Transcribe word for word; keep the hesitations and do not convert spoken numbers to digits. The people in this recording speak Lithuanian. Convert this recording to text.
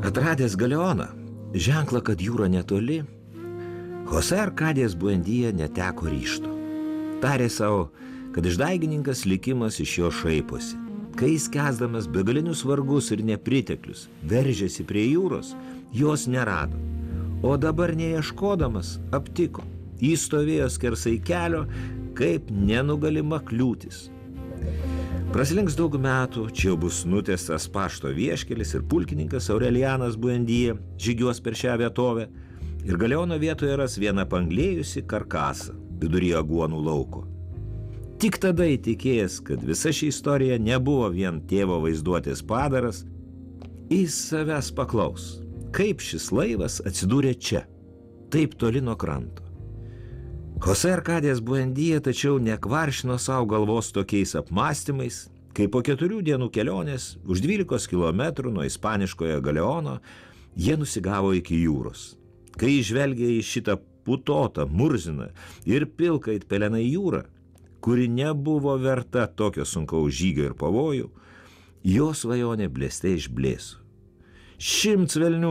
Atradęs galeoną, ženklą, kad jūra netoli, Jose Arkadijas Buendija neteko ryžto. Tarė savo, kad išdaigininkas likimas iš jo šaiposi. Kai jis kesdamas begalinius vargus ir nepriteklius veržėsi prie jūros, jos nerado. O dabar neieškodamas aptiko. Jis stovėjo skersai kelio, kaip nenugalima kliūtis. Prasilenks daug metų, čia jau bus nutiestas pašto vieškelis ir pulkininkas Aurelianas Buendija žygiuos per šią vietovę ir galeono vietoje ras vieną panglėjusi karkasą vidury aguonų lauko. Tik tada įtikėjęs, kad visa ši istorija nebuvo vien tėvo vaizduotės padaras, jis savęs paklaus, kaip šis laivas atsidūrė čia, taip toli nuo kranto. Jose Arkadijas Buendija tačiau nekvaršino savo galvos tokiais apmąstymais, kai po keturių dienų kelionės už dvylikos kilometrų nuo ispaniškojo galeono jie nusigavo iki jūros. Kai žvelgė į šitą putotą, murziną ir pilką it pelenai jūrą, kuri nebuvo verta tokio sunkaus žygio ir pavojų, jo svajonė blėste išblėso. Šimts velnių